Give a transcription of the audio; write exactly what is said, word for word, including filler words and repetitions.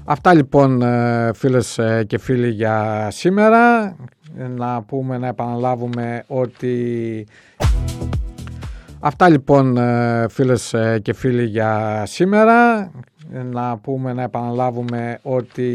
Αυτά λοιπόν φίλες και φίλοι για σήμερα. Να πούμε, να επαναλάβουμε ότι... Αυτά λοιπόν φίλες και φίλοι για σήμερα. Να πούμε, να επαναλάβουμε ότι...